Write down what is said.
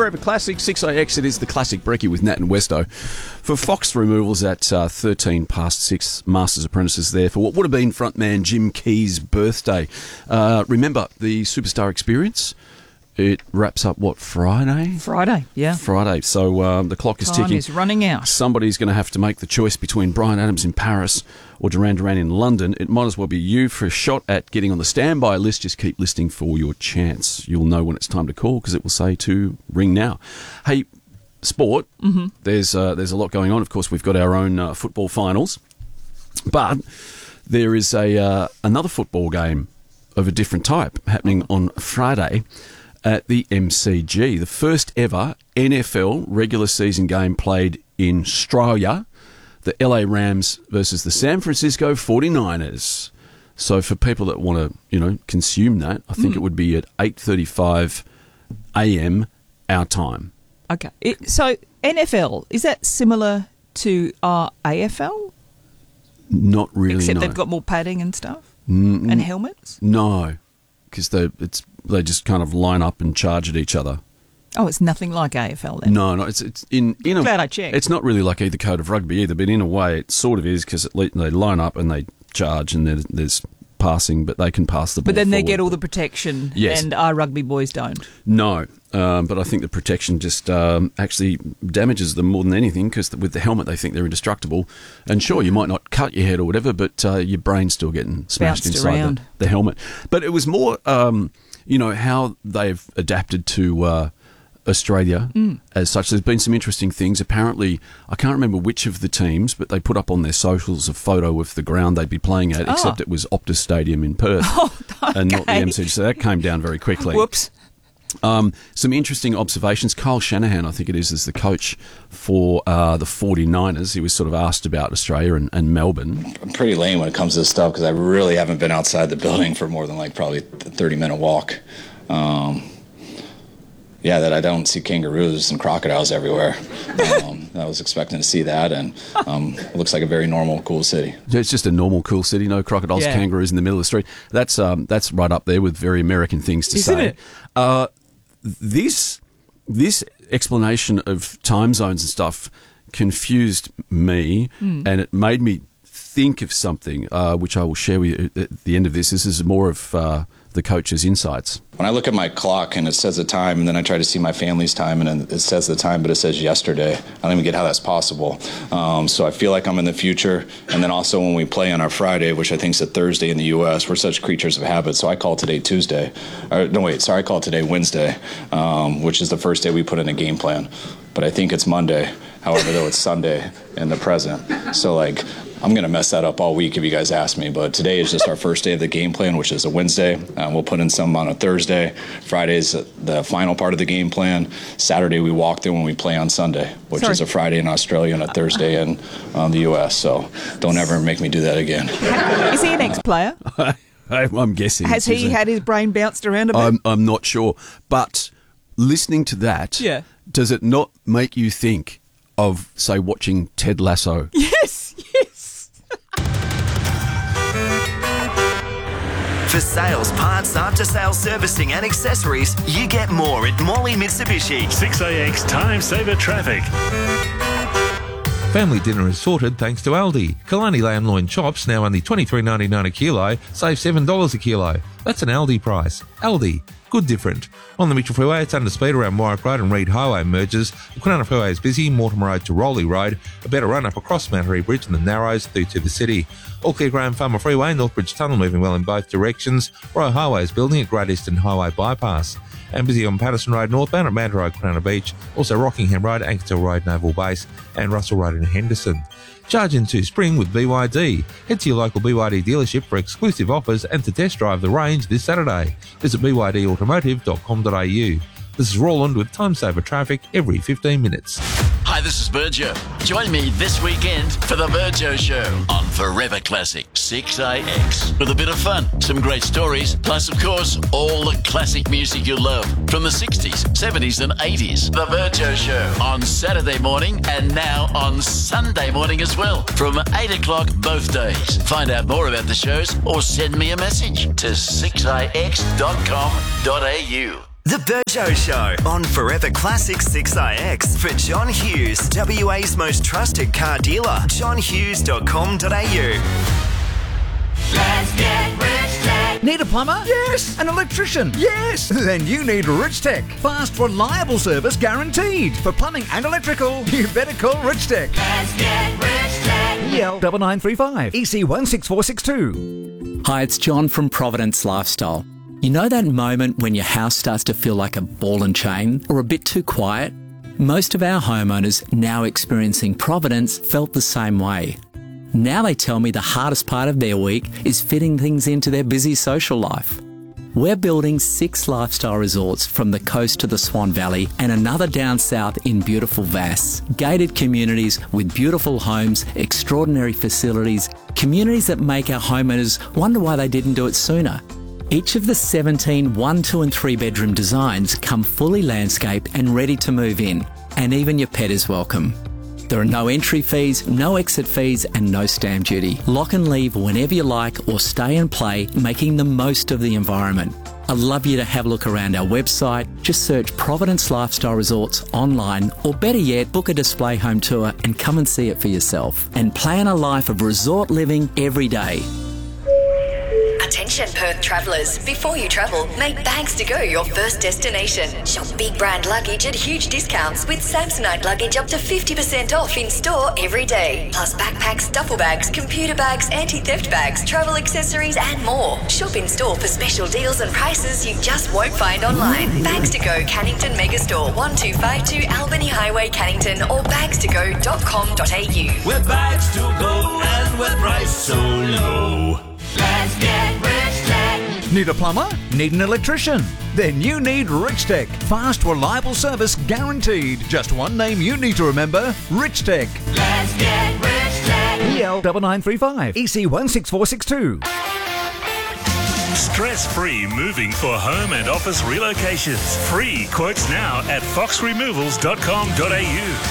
Forever Classic, 6AX, it is the classic brekkie with Nat and Westo. For Fox Removals at 13 past 6, Masters Apprentices there for what would have been frontman Jim Key's birthday. Remember, the Superstar Experience, it wraps up, Friday? Friday, yeah. Friday, so the clock is ticking. Time is running out. Somebody's going to have to make the choice between Bryan Adams in Paris or Duran Duran in London. It might as well be you for a shot at getting on the standby list. Just keep listening for your chance. You'll know when it's time to call because it will say to ring now. Hey, sport, there's a lot going on. Of course, we've got our own football finals, but there is another football game of a different type happening on Friday at the MCG. The first ever NFL regular season game played in Australia. The LA Rams versus the San Francisco 49ers. So for people that want to, consume that, I think it would be at 8:35 a.m. our time. Okay. So NFL, is that similar to our AFL? Not really, Except no. they've got more padding and stuff? And helmets? No, because they just kind of line up and charge at each other. Oh, it's nothing like AFL then? No, it's in a... Glad I checked. It's not really like either code of rugby either, but in a way it sort of is because they line up and they charge and there's passing, but they can pass the ball But then they forward. get all the protection, Yes. and our rugby boys don't. No, but I think the protection just actually damages them more than anything because with the helmet they think they're indestructible. And sure, you might not cut your head or whatever, but your brain's still getting smashed Bounced inside around. the helmet. But it was more, how they've adapted to Australia as such. There's been some interesting things. Apparently, I can't remember which of the teams, but they put up on their socials a photo of the ground they'd be playing at, except it was Optus Stadium in Perth and not the MCG. So that came down very quickly. Whoops. Some interesting observations. Kyle Shanahan, I think it is the coach for the 49ers. He was sort of asked about Australia and Melbourne. I'm pretty lame when it comes to this stuff because I really haven't been outside the building for more than probably a 30-minute walk. That I don't see kangaroos and crocodiles everywhere. I was expecting to see that, and it looks like a very normal, cool city. It's just a normal, cool city. No crocodiles, kangaroos in the middle of the street. That's right up there with very American things to Isn't say. it? This explanation of time zones and stuff confused me, and it made me think of something, which I will share with you at the end of this. This is more of the coach's insights. When I look at my clock and it says the time, and then I try to see my family's time, and then it says the time, but it says yesterday. I don't even get how that's possible. So I feel like I'm in the future. And then also when we play on our Friday, which I think is a Thursday in the U.S., we're such creatures of habit. So I call today Tuesday. I call today Wednesday, which is the first day we put in a game plan. But I think it's Monday. However, though, it's Sunday in the present. So, I'm going to mess that up all week if you guys ask me. But today is just our first day of the game plan, which is a Wednesday. We'll put in some on a Thursday. Friday's the final part of the game plan. Saturday, we walk through when we play on Sunday, which is a Friday in Australia and a Thursday in the U.S. So don't ever make me do that again. Is he an ex-player? I'm guessing. Has he had his brain bounced around a bit? I'm not sure. But listening to that, does it not make you think of, say, watching Ted Lasso? Yes. For sales, parts, after-sales servicing and accessories, you get more at Morley Mitsubishi. 6AX Time Saver Traffic. Family dinner is sorted thanks to Aldi. Kalani lamb loin chops now only $23.99 a kilo, save $7 a kilo. That's an Aldi price. Aldi. Good different. On the Mitchell Freeway, it's under speed around Warwick Road and Reed Highway merges. The Kwinana Freeway is busy, Mortimer Road to Rowley Road. A better run up across Mount Harry Bridge and the Narrows through to the city. All clear Graham Farmer Freeway, Northbridge Tunnel moving well in both directions. Royal Highway is building at Great Eastern Highway Bypass. And busy on Patterson Road northbound at Manta Road, Kwinana Beach. Also Rockingham Road, Ankertel Road, Naval Base and Russell Road in Henderson. Charge into spring with BYD. Head to your local BYD dealership for exclusive offers and to test drive the range this Saturday. Visit bydautomotive.com.au. This is Roland with Time Saver Traffic every 15 minutes. Hi, this is Virgil. Join me this weekend for the Virgil Show on Forever Classic 6AX. With a bit of fun, some great stories, plus, of course, all the classic music you love from the 60s, 70s and 80s. The Virgil Show on Saturday morning and now on Sunday morning as well from 8 o'clock both days. Find out more about the shows or send me a message to 6ix.com.au. The Burjo Show on Forever Classic 6IX for John Hughes, WA's most trusted car dealer, johnhughes.com.au. Let's get Rich Tech. Need a plumber? Yes. An electrician? Yes. Then you need Rich Tech. Fast, reliable service guaranteed. For plumbing and electrical, you better call Rich Tech. Let's get Rich Tech. EL 9935 EC 16462. Hi, it's John from Providence Lifestyle. You know that moment when your house starts to feel like a ball and chain or a bit too quiet? Most of our homeowners now experiencing Providence felt the same way. Now they tell me the hardest part of their week is fitting things into their busy social life. We're building 6 lifestyle resorts from the coast to the Swan Valley and another down south in beautiful Vass. Gated communities with beautiful homes, extraordinary facilities, communities that make our homeowners wonder why they didn't do it sooner. Each of the 17 1, 2 and 3 bedroom designs come fully landscaped and ready to move in, and even your pet is welcome. There are no entry fees, no exit fees and no stamp duty. Lock and leave whenever you like or stay and play, making the most of the environment. I'd love you to have a look around our website. Just search Providence Lifestyle Resorts online, or better yet, book a display home tour and come and see it for yourself. And plan a life of resort living every day. Attention Perth travellers, before you travel, make Bags to Go your first destination. Shop big brand luggage at huge discounts with Samsonite luggage up to 50% off in store every day. Plus backpacks, duffel bags, computer bags, anti-theft bags, travel accessories and more. Shop in store for special deals and prices you just won't find online. Bags to Go Cannington Megastore 1252 Albany Highway Cannington or bagstogo.com.au. We're Bags to Go and we're priced so low. Let's get Rich Tech. Need a plumber? Need an electrician? Then you need Rich Tech. Fast, reliable service guaranteed. Just one name you need to remember: Rich Tech. Let's get Rich Tech. EL 9935 EC 16462. Stress-free moving for home and office relocations. Free quotes now at foxremovals.com.au.